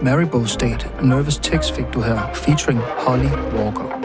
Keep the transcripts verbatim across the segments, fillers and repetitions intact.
Maribo State, Nervous Tics fik du her, featuring Holly Walker.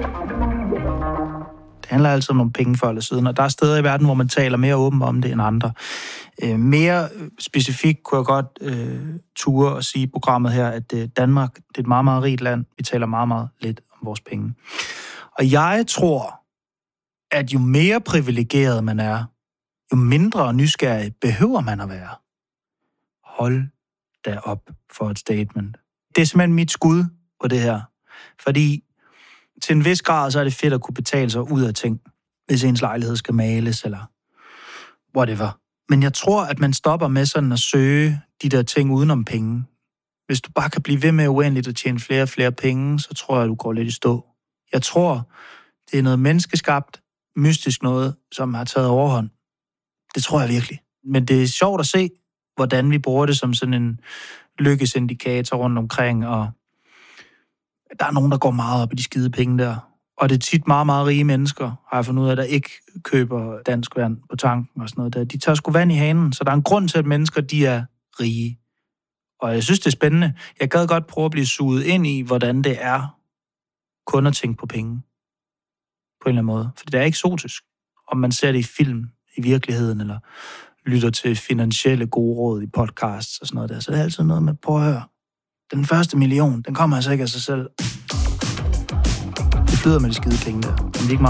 Det handler altid om nogle penge før eller siden, og der er steder i verden, hvor man taler mere åbent om det end andre. Øh, mere specifikt kunne jeg godt øh, ture og sige i programmet her, at øh, Danmark det er et meget, meget rigt land. Vi taler meget, meget lidt om vores penge. Og jeg tror, at jo mere privilegeret man er, jo mindre nysgerrig behøver man at være. Hold da op for et statement. Det er simpelthen mit skud på det her. Fordi til en vis grad, så er det fedt at kunne betale sig ud af ting, hvis ens lejlighed skal males, eller whatever. Men jeg tror, at man stopper med sådan at søge de der ting udenom penge. Hvis du bare kan blive ved med uendeligt at tjene flere og flere penge, så tror jeg, at du går lidt i stå. Jeg tror, det er noget menneskeskabt, mystisk noget, som har taget overhånd. Det tror jeg virkelig. Men det er sjovt at se, hvordan vi bruger det som sådan en lykkesindikator rundt omkring, og der er nogen, der går meget op i de skide penge der. Og det er tit meget, meget rige mennesker, har jeg fundet ud af, der ikke køber dansk vand på tanken og sådan noget der. De tager sgu vand i hanen, så der er en grund til, at mennesker, de er rige. Og jeg synes, det er spændende. Jeg gad godt prøve at blive suget ind i, hvordan det er kun at tænke på penge. På en eller anden måde. For det er eksotisk. Om man ser det i film, i virkeligheden, eller lytter til finansielle gode råd i podcasts og sådan noget der. Så det er altid noget med, prøv at høre. Den første million, den kommer altså ikke af sig selv. Det flyder med de skide penge der. Men det er ikke meget